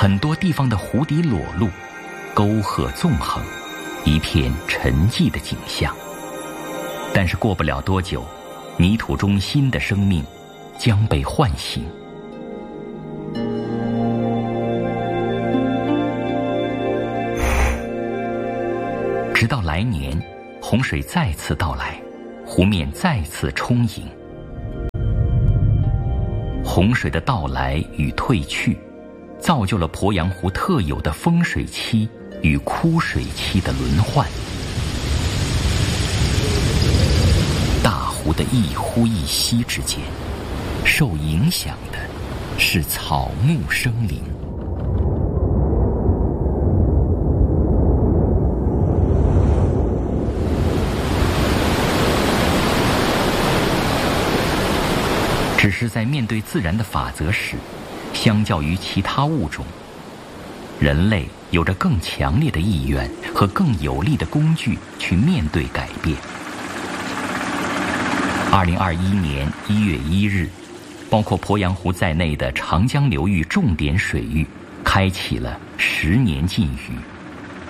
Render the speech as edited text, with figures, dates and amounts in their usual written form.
很多地方的湖底裸露，沟壑纵横，一片沉寂的景象。但是过不了多久，泥土中新的生命将被唤醒。直到来年，洪水再次到来，湖面再次充盈。洪水的到来与退去，造就了鄱阳湖特有的丰水期与枯水期的轮换。大湖的一呼一吸之间，受影响的是草木生灵。只是在面对自然的法则时，相较于其他物种，人类有着更强烈的意愿和更有力的工具去面对改变。2021年1月1日，包括鄱阳湖在内的长江流域重点水域开启了10年禁渔。